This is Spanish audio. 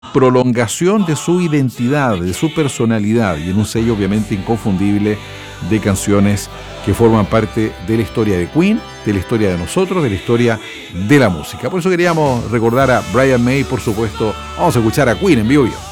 prolongación de su identidad, de su personalidad y en un sello obviamente inconfundible de canciones que forman parte de la historia de Queen, de la historia de nosotros, de la historia de la música. Por eso queríamos recordar a Brian May, por supuesto. Vamos a escuchar a Queen en vivo.